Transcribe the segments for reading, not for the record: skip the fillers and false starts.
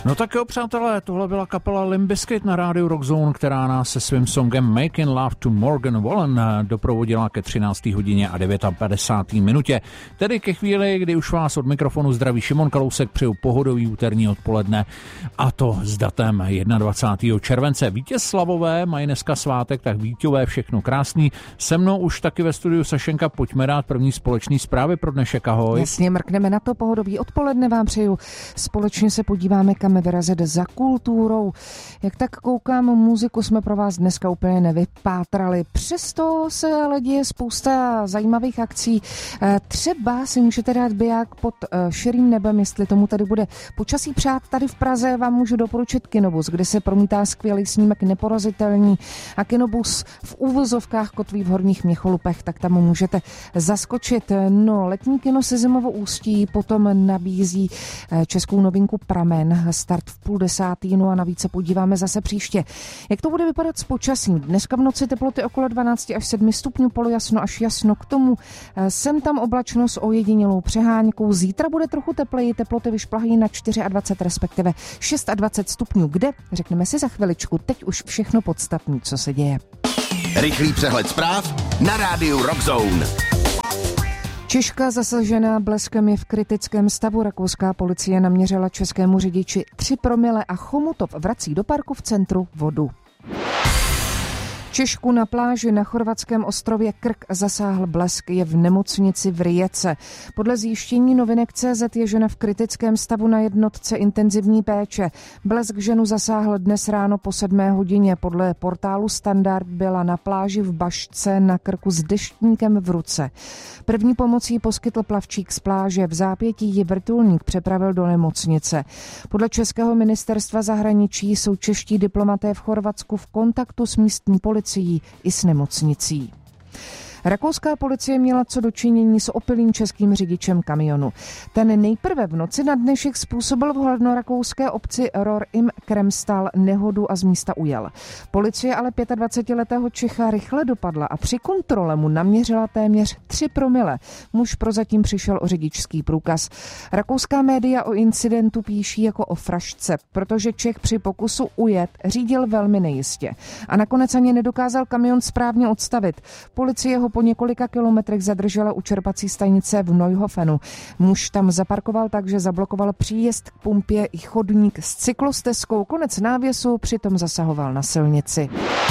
No tak jo, přátelé, tohle byla kapela Limp Bizkit na rádiu Rock Zone, která nás se svým songem Making Love to Morgan Wallen doprovodila ke 13. hodině a 59. minutě. Tedy ke chvíli, kdy už vás od mikrofonu zdraví Šimon Kalousek, přeju pohodový úterní odpoledne, a to s datem 21. července. Vítězslavové mají dneska svátek, tak Víťové všechno krásný. Se mnou už taky ve studiu Sašenka, pojďme dát první společný zprávy pro dnešek, ahoj. Jasně, mrkneme na to, pohodový odpoledne vám přeju. Společně se podíváme, kam vyrazit za kulturou. Jak tak koukám, muziku jsme pro vás dneska úplně nevypátrali. Přesto se ale děje spousta zajímavých akcí. Třeba si můžete dát biják pod širým nebem, jestli tomu tady bude počasí přát. Tady v Praze vám můžu doporučit Kinobus, kde se promítá skvělý snímek Neporazitelný, a Kinobus v úvozovkách kotví v Horních Měcholupech, tak tam můžete zaskočit. No, letní kino se Zimovo Ústí potom nabízí českou novinku Pramen, start v 9:30, no a navíc se podíváme zase příště. Jak to bude vypadat s počasím? Dneska v noci teploty okolo 12 až 7 stupňů, polojasno až jasno, k tomu sem tam oblačnost ojedinělou přeháňkou. Zítra bude trochu tepleji, teploty vyšplahají na 24, respektive 26 stupňů. Kde? Řekneme si za chviličku. Teď už všechno podstatné, co se děje. Rychlý přehled zpráv na rádiu Rock Zone. Češka zasažená bleskem je v kritickém stavu. Rakouská policie naměřila českému řidiči 3 promile a Chomutov vrací do parku v centru vodu. Češku na pláži na chorvatském ostrově Krk zasáhl blesk, je v nemocnici v Rijece. Podle zjištění Novinek.cz je žena v kritickém stavu na jednotce intenzivní péče. Blesk ženu zasáhl dnes ráno po 7 hodině. Podle portálu Standard byla na pláži v Bašce na Krku s deštníkem v ruce. První pomoc jí poskytl plavčík z pláže. V zápětí ji vrtulník přepravil do nemocnice. Podle českého ministerstva zahraničí jsou čeští diplomaté v Chorvatsku v kontaktu s místní policií i s nemocnicí. Rakouská policie měla co dočinění s opilým českým řidičem kamionu. Ten nejprve v noci na dnešek způsobil v hlavnorakouské obci Rohr im Kremstal nehodu a z místa ujel. Policie ale 25letého Čecha rychle dopadla a při kontrole mu naměřila téměř 3 promile. Muž prozatím přišel o řidičský průkaz. Rakouská média o incidentu píší jako o frašce, protože Čech při pokusu ujet řídil velmi nejistě. A nakonec ani nedokázal kamion správně odstavit. Policie ho po několika kilometrech zadržela u čerpací stanice v Neuhofenu. Muž tam zaparkoval tak, že zablokoval příjezd k pumpě i chodník s cyklostezkou. Konec návěsu přitom zasahoval na silnici.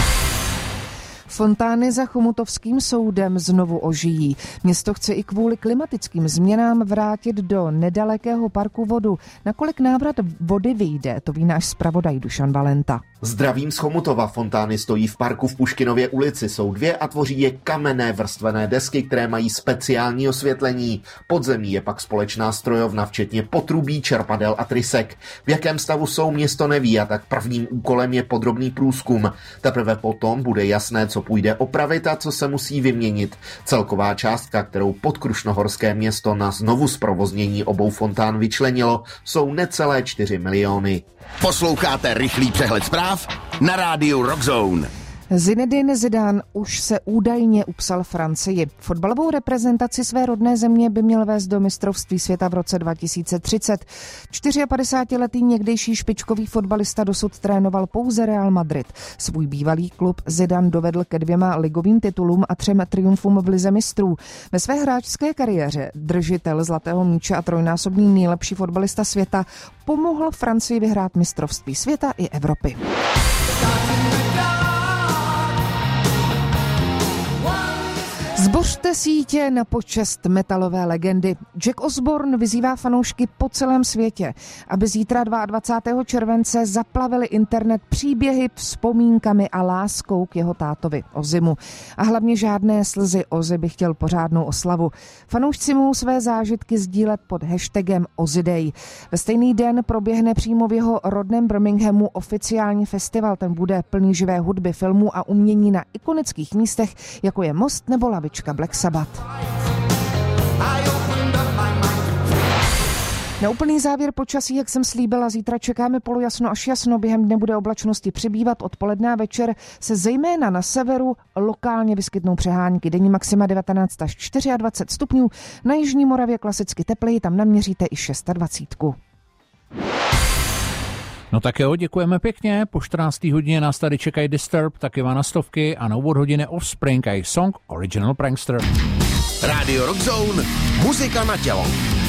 Fontány za Chomutovským soudem znovu ožijí. Město chce i kvůli klimatickým změnám vrátit do nedalekého parku vodu. Nakolik návrat vody vyjde, to ví náš zpravodaj Dušan Valenta. Zdravím z Chomutova. Fontány stojí v parku v Puškinově ulici. Jsou 2 a tvoří je kamenné vrstvené desky, které mají speciální osvětlení. Pod zemí je pak společná strojovna, včetně potrubí, čerpadel a trysek. V jakém stavu jsou, město neví, a tak prvním úkolem je podrobný průzkum. Teprve potom bude jasné, co půjde opravit a co se musí vyměnit. Celková částka, kterou Podkrušnohorské město na znovu zprovoznění obou fontán vyčlenilo, jsou necelé 4 miliony. Posloucháte rychlý přehled zpráv na rádiu Rock Zone. Zinedine Zidane už se údajně upsal Francii. Fotbalovou reprezentaci své rodné země by měl vést do mistrovství světa v roce 2030. 54letý někdejší špičkový fotbalista dosud trénoval pouze Real Madrid. Svůj bývalý klub Zidane dovedl ke 2 ligovým titulům a 3 triumfům v lize mistrů. Ve své hráčské kariéře držitel zlatého míče a trojnásobný nejlepší fotbalista světa pomohl Francii vyhrát mistrovství světa i Evropy. Zbořte sítě na počest metalové legendy. Jack Osbourne vyzývá fanoušky po celém světě, aby zítra 22. července zaplavili internet příběhy, vzpomínkami a láskou k jeho tátovi Ozzymu. A hlavně žádné slzy, Ozzy by chtěl pořádnou oslavu. Fanoušci mohou své zážitky sdílet pod hashtagem Ozzy Day. Ve stejný den proběhne přímo v jeho rodném Birminghamu oficiální festival. Ten bude plný živé hudby, filmů a umění na ikonických místech, jako je Most nebo lavička Black Sabbath. Na úplný závěr počasí, jak jsem slíbila, zítra čekáme polojasno až jasno, během dne bude oblačnosti přibývat, odpoledne a večer se zejména na severu lokálně vyskytnou přehánky. Denní maxima 19 až 24 stupňů, na jižní Moravě klasicky tepleji, tam naměříte i 26. No tak jo, děkujeme pěkně. Po 14. hodině nás tady čekají Disturb, taky Ivana Stovky a na úvod hodiny Offspring a jejich song Original Prankster. Radio Rock Zone, muzika na tělo.